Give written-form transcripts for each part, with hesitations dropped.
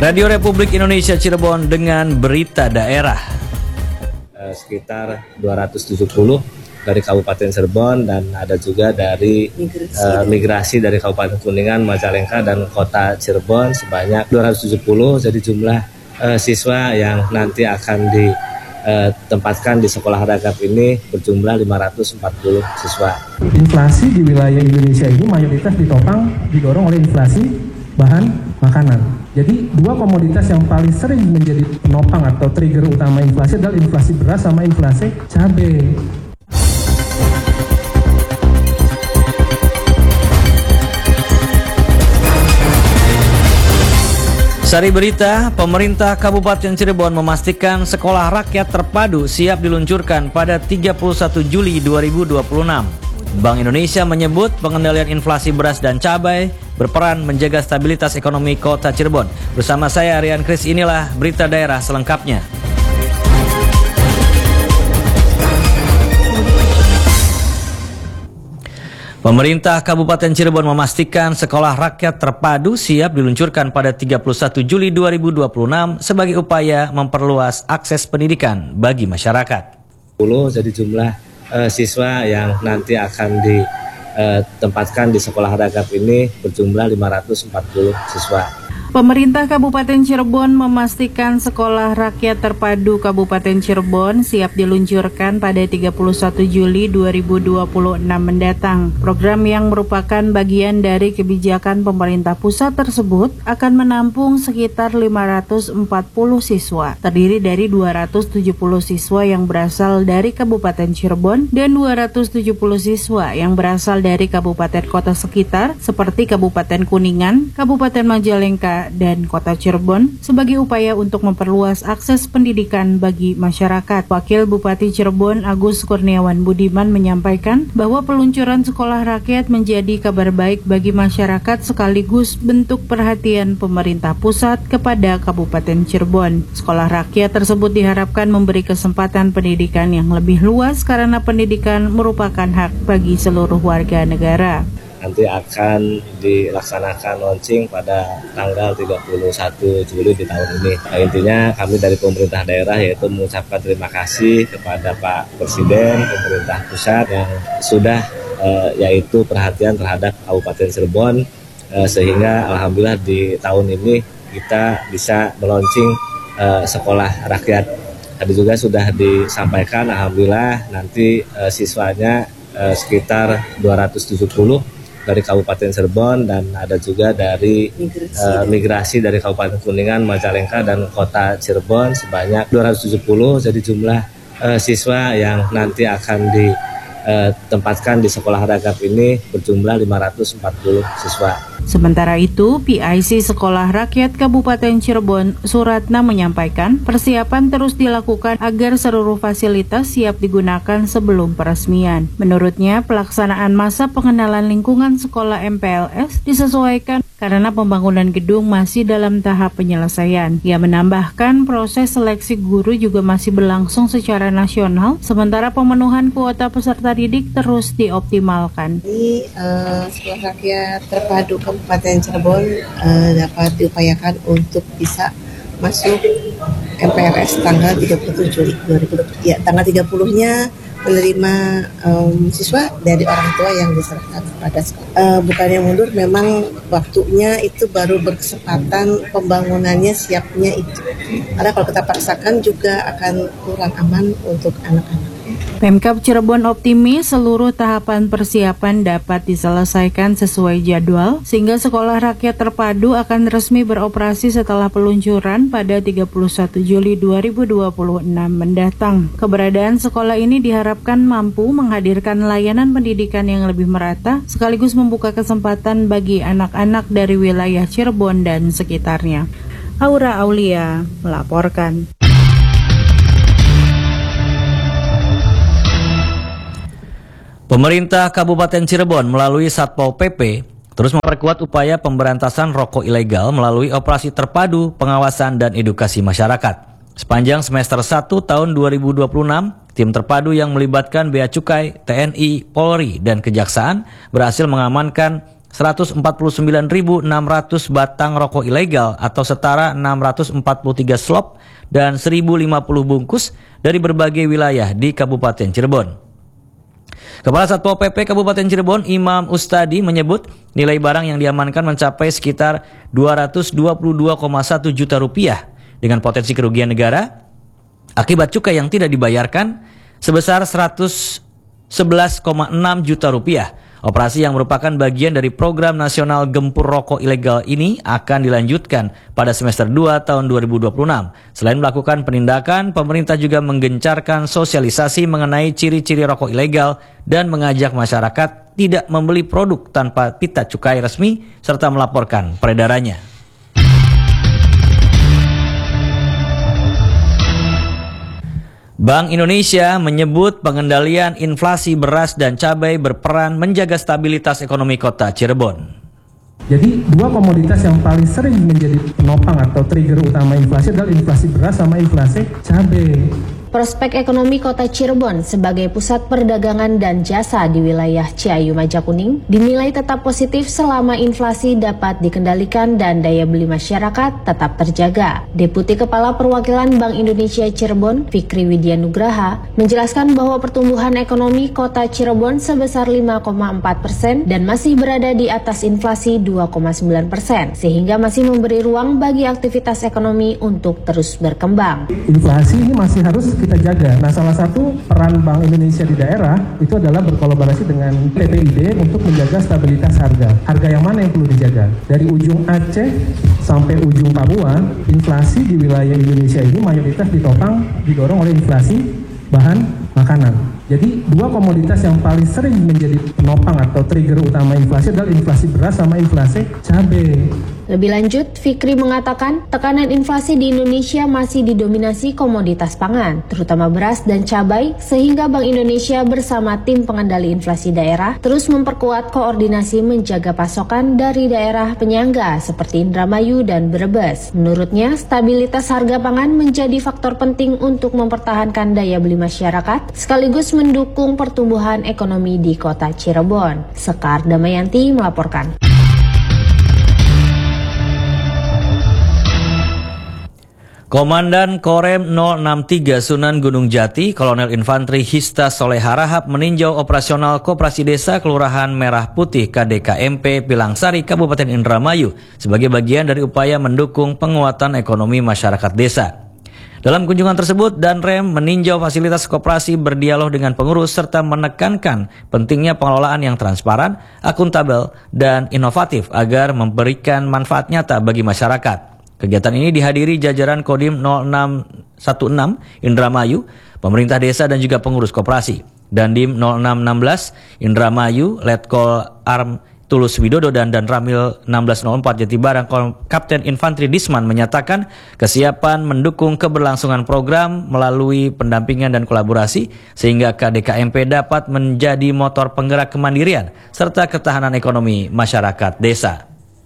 Radio Republik Indonesia Cirebon dengan berita daerah. Sekitar 270 dari Kabupaten Cirebon dan ada juga dari migrasi dari Kabupaten Kuningan, Majalengka dan Kota Cirebon sebanyak 270. Jadi jumlah siswa yang nanti akan ditempatkan di sekolah ragap ini berjumlah 540 siswa. Inflasi di wilayah Indonesia ini mayoritas didorong oleh inflasi bahan makanan. Jadi dua komoditas yang paling sering menjadi penopang atau trigger utama inflasi adalah inflasi beras sama inflasi cabai. Sari berita, pemerintah Kabupaten Cirebon memastikan sekolah rakyat terpadu siap diluncurkan pada 31 Juli 2026. Bank Indonesia menyebut pengendalian inflasi beras dan cabai berperan menjaga stabilitas ekonomi Kota Cirebon. Bersama saya Rian Kris, inilah berita daerah selengkapnya. Pemerintah Kabupaten Cirebon memastikan sekolah rakyat terpadu siap diluncurkan pada 31 Juli 2026 sebagai upaya memperluas akses pendidikan bagi masyarakat. Jadi jumlah siswa yang nanti akan ditempatkan di sekolah ragap ini berjumlah 540 siswa. Pemerintah Kabupaten Cirebon memastikan sekolah rakyat terpadu Kabupaten Cirebon siap diluncurkan pada 31 Juli 2026 mendatang. Program yang merupakan bagian dari kebijakan pemerintah pusat tersebut akan menampung sekitar 540 siswa, terdiri dari 270 siswa yang berasal dari Kabupaten Cirebon dan 270 siswa yang berasal dari kabupaten kota sekitar seperti Kabupaten Kuningan, Kabupaten Majalengka, dan Kota Cirebon sebagai upaya untuk memperluas akses pendidikan bagi masyarakat. Wakil Bupati Cirebon Agus Kurniawan Budiman menyampaikan bahwa peluncuran sekolah rakyat menjadi kabar baik bagi masyarakat sekaligus bentuk perhatian pemerintah pusat kepada Kabupaten Cirebon. Sekolah rakyat tersebut diharapkan memberi kesempatan pendidikan yang lebih luas karena pendidikan merupakan hak bagi seluruh warga negara. Nanti akan dilaksanakan launching pada tanggal 31 Juli di tahun ini. Nah, intinya kami dari pemerintah daerah yaitu mengucapkan terima kasih kepada Pak Presiden, pemerintah pusat yang sudah yaitu perhatian terhadap Kabupaten Cirebon sehingga alhamdulillah di tahun ini kita bisa meluncing sekolah rakyat. Tadi juga sudah disampaikan alhamdulillah nanti siswanya sekitar 270 dari Kabupaten Cirebon dan ada juga dari migrasi dari Kabupaten Kuningan, Majalengka dan Kota Cirebon sebanyak 270. Jadi jumlah siswa yang nanti akan ditempatkan di sekolah ragap ini berjumlah 540 siswa. Sementara itu, PIC Sekolah Rakyat Kabupaten Cirebon, Suratna menyampaikan persiapan terus dilakukan agar seluruh fasilitas siap digunakan sebelum peresmian. Menurutnya, pelaksanaan masa pengenalan lingkungan sekolah MPLS disesuaikan karena pembangunan gedung masih dalam tahap penyelesaian. Ia menambahkan proses seleksi guru juga masih berlangsung secara nasional, sementara pemenuhan kuota peserta didik terus dioptimalkan. Ini sekolah rakyat terpadu Kabupaten Cirebon dapat diupayakan untuk bisa masuk MPLS tanggal 30 Juli 2020. Ya, tanggal 30-nya menerima siswa dari orang tua yang diserahkan kepada sekolah. Bukannya mundur, memang waktunya itu baru berkesempatan pembangunannya siapnya itu. Karena kalau kita paksakan juga akan kurang aman untuk anak-anak. Pemkab Cirebon optimis seluruh tahapan persiapan dapat diselesaikan sesuai jadwal sehingga sekolah rakyat terpadu akan resmi beroperasi setelah peluncuran pada 31 Juli 2026 mendatang. Keberadaan sekolah ini diharapkan mampu menghadirkan layanan pendidikan yang lebih merata sekaligus membuka kesempatan bagi anak-anak dari wilayah Cirebon dan sekitarnya. Aura Aulia melaporkan. Pemerintah Kabupaten Cirebon melalui Satpol PP terus memperkuat upaya pemberantasan rokok ilegal melalui operasi terpadu pengawasan dan edukasi masyarakat. Sepanjang semester 1 tahun 2026, tim terpadu yang melibatkan Bea Cukai, TNI, Polri, dan Kejaksaan berhasil mengamankan 149.600 batang rokok ilegal atau setara 643 slop dan 1.050 bungkus dari berbagai wilayah di Kabupaten Cirebon. Kepala Satpol PP Kabupaten Cirebon, Imam Ustadi, menyebut nilai barang yang diamankan mencapai sekitar 222,1 juta rupiah dengan potensi kerugian negara akibat cukai yang tidak dibayarkan sebesar 111,6 juta rupiah. Operasi yang merupakan bagian dari program nasional gempur rokok ilegal ini akan dilanjutkan pada semester 2 tahun 2026. Selain melakukan penindakan, pemerintah juga menggencarkan sosialisasi mengenai ciri-ciri rokok ilegal dan mengajak masyarakat tidak membeli produk tanpa pita cukai resmi serta melaporkan peredarannya. Bank Indonesia menyebut pengendalian inflasi beras dan cabai berperan menjaga stabilitas ekonomi kota Cirebon. Jadi dua komoditas yang paling sering menjadi penopang atau trigger utama inflasi adalah inflasi beras sama inflasi cabai. Prospek ekonomi kota Cirebon sebagai pusat perdagangan dan jasa di wilayah Ciayu Majakuning dinilai tetap positif selama inflasi dapat dikendalikan dan daya beli masyarakat tetap terjaga. Deputi Kepala Perwakilan Bank Indonesia Cirebon, Fikri Widyanugraha, menjelaskan bahwa pertumbuhan ekonomi kota Cirebon sebesar 5,4% dan masih berada di atas inflasi 2,9%, sehingga masih memberi ruang bagi aktivitas ekonomi untuk terus berkembang. Inflasi ini masih harus kita jaga. Nah, salah satu peran Bank Indonesia di daerah itu adalah berkolaborasi dengan PPID untuk menjaga stabilitas harga. Harga yang mana yang perlu dijaga? Dari ujung Aceh sampai ujung Papua, inflasi di wilayah Indonesia ini mayoritas didorong oleh inflasi bahan makanan. Jadi dua komoditas yang paling sering menjadi penopang atau trigger utama inflasi adalah inflasi beras sama inflasi cabai. Lebih lanjut, Fikri mengatakan tekanan inflasi di Indonesia masih didominasi komoditas pangan, terutama beras dan cabai, sehingga Bank Indonesia bersama tim pengendali inflasi daerah terus memperkuat koordinasi menjaga pasokan dari daerah penyangga seperti Indramayu dan Brebes. Menurutnya, stabilitas harga pangan menjadi faktor penting untuk mempertahankan daya beli masyarakat, sekaligus mendukung pertumbuhan ekonomi di kota Cirebon. Sekar Damayanti melaporkan. Komandan Korem 063 Sunan Gunung Jati, Kolonel Infantri Hista Soleh Harahap meninjau operasional Koperasi Desa Kelurahan Merah Putih KDKMP Pilangsari, Kabupaten Indramayu sebagai bagian dari upaya mendukung penguatan ekonomi masyarakat desa. Dalam kunjungan tersebut, Danrem meninjau fasilitas koperasi, berdialog dengan pengurus, serta menekankan pentingnya pengelolaan yang transparan, akuntabel, dan inovatif agar memberikan manfaat nyata bagi masyarakat. Kegiatan ini dihadiri jajaran Kodim 0616 Indramayu, pemerintah desa dan juga pengurus koperasi. Dandim 0616 Indramayu, Letkol Arm Tulus Widodo dan Ramil 1604 Jatibarang, Kapten Infantri Disman menyatakan kesiapan mendukung keberlangsungan program melalui pendampingan dan kolaborasi sehingga KDKMP dapat menjadi motor penggerak kemandirian serta ketahanan ekonomi masyarakat desa.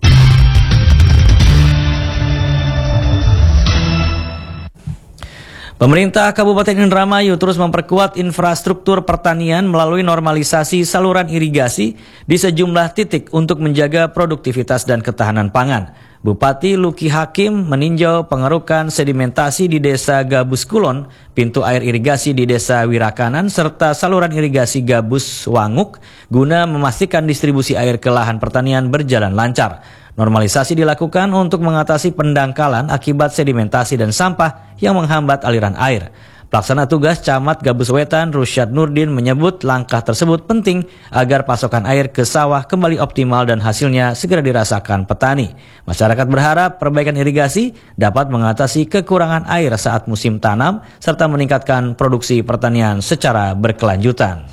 Pemerintah Kabupaten Indramayu terus memperkuat infrastruktur pertanian melalui normalisasi saluran irigasi di sejumlah titik untuk menjaga produktivitas dan ketahanan pangan. Bupati Luki Hakim meninjau pengerukan sedimentasi di Desa Gabus Kulon, pintu air irigasi di Desa Wirakanan, serta saluran irigasi Gabus Wanguk guna memastikan distribusi air ke lahan pertanian berjalan lancar. Normalisasi dilakukan untuk mengatasi pendangkalan akibat sedimentasi dan sampah yang menghambat aliran air. Pelaksana tugas Camat Gabus Wetan Rusyad Nurdin menyebut langkah tersebut penting agar pasokan air ke sawah kembali optimal dan hasilnya segera dirasakan petani. Masyarakat berharap perbaikan irigasi dapat mengatasi kekurangan air saat musim tanam serta meningkatkan produksi pertanian secara berkelanjutan.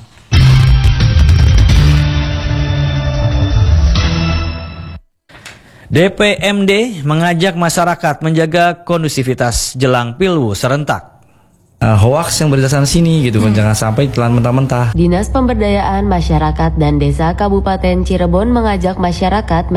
DPMD mengajak masyarakat menjaga kondusivitas jelang Pilwu serentak. Hoaks yang berdasarkan sini gitu kan, jangan sampai telan mentah-mentah. Dinas Pemberdayaan Masyarakat dan Desa Kabupaten Cirebon mengajak masyarakat